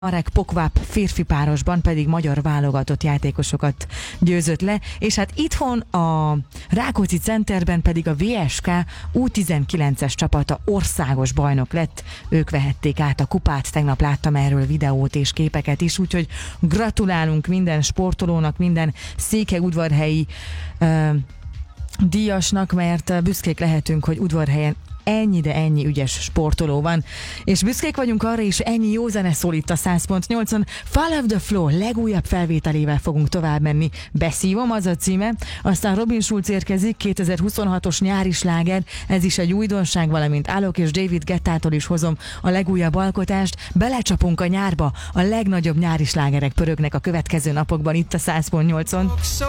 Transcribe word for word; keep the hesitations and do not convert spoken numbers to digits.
Marek Pokváp férfi párosban pedig magyar válogatott játékosokat győzött le, és hát itthon a Rákóczi Centerben pedig a vé es ká U tizenkilences csapata országos bajnok lett, ők vehették át a kupát, tegnap láttam erről videót és képeket is, úgyhogy gratulálunk minden sportolónak, minden székelyudvarhelyi uh, díjasnak, mert büszkék lehetünk, hogy Udvarhelyen ennyi, de ennyi ügyes sportoló van. És büszkék vagyunk arra is, ennyi jó zene szól itt a száz pont nyolcon. Fall of the Floor legújabb felvételével fogunk tovább menni. Beszívom, az a címe. Aztán Robin Schulz érkezik, kétezer-huszonhatos nyári sláger. Ez is egy újdonság, valamint Alok és David Guettától is hozom a legújabb alkotást. Belecsapunk a nyárba. A legnagyobb nyári slágerek pörögnek a következő napokban itt a száz pont nyolcon.